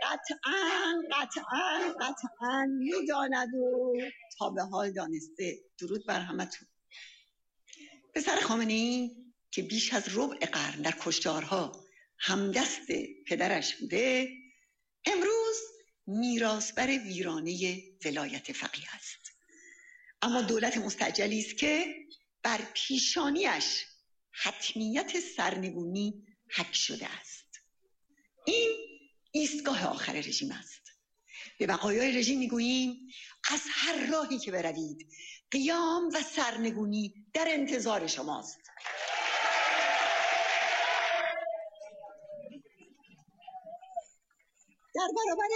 قطعاً می‌داند و تا به حال دانسته. درود بر همتون. پسر خامنه‌ای که بیش از ربع قرن در کشتارها همدست پدرش بوده، امروز میراثبر ویرانه ولایت فقیه است. اما دولت مستعجلی است که بر پیشانیش حتمیت سرنگونی حک شده است. این ایستگاه آخر رژیم است. به بقایای رژیم میگوییم از هر راهی که بروید قیام و سرنگونی در انتظار شماست. در برابر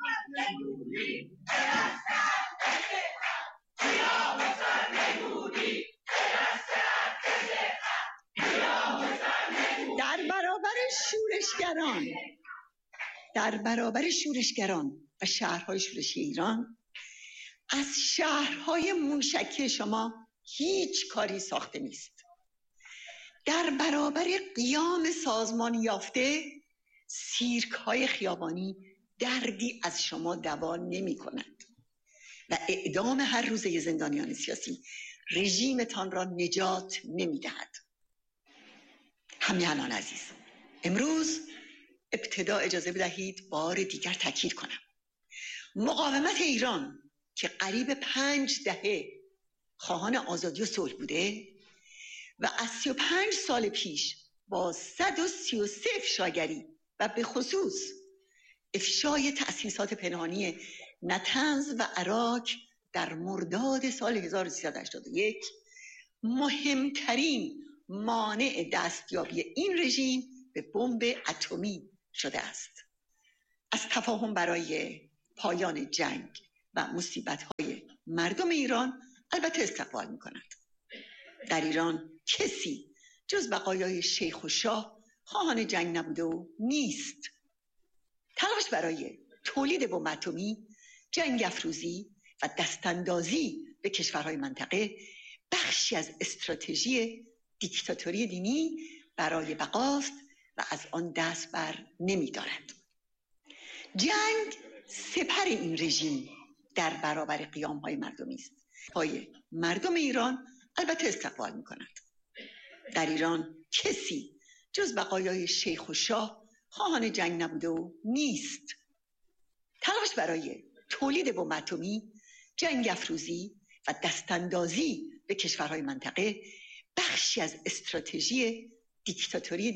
شورشگران و شهرهای شورشی ایران، از شهرهای موشکی شما هیچ کاری ساخته نیست. در برابر قیام سازمان یافته، سیرک های خیابانی دردی از شما دوا نمی کند و اعدام هر روزه زندانیان سیاسی رژیمتان را نجات نمی دهد. همیهنان عزیز، امروز ابتدا اجازه بدهید بار دیگر تاکید کنم. مقاومت ایران که قریب 5 دهه خواهان آزادی و صلح بوده و از 35 سال پیش با 133 افشاگری و به خصوص افشای تأسیسات پنهانی نطنز و عراق در مرداد سال 1381 مهمترین مانع دستیابی این رژیم به بمب اتمی شده است. از تفاهم برای پایان جنگ و مصیبت‌های مردم ایران البته استقبال می‌کند. در ایران کسی جز بقایای شیخ و شاه خواهان جنگ نبوده و نیست. تلاش برای تولید بمب اتمی، جنگ افروزی و دستاندازی به کشورهای منطقه بخشی از استراتژی دیکتاتوری دینی برای بقاست و از آن دست بر نمی‌دارد. جنگ سپر این رژیم در برابر قیام‌های مردمی است. پای مردم ایران البته استقبال می‌کند. در ایران کسی جز بقایای شیخ و شاه خواهان جنگ نبوده و نیست. تلاش برای تولید بمب اتمی، جنگ افروزی و دستاندازی به کشورهای منطقه بخشی از استراتژی دیکتاتوری